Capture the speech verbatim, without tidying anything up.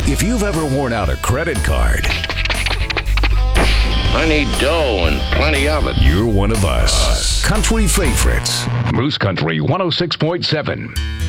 If you've ever worn out a credit card, I need dough and plenty of it. you're one of us. Country favorites. Moose Country one oh six point seven.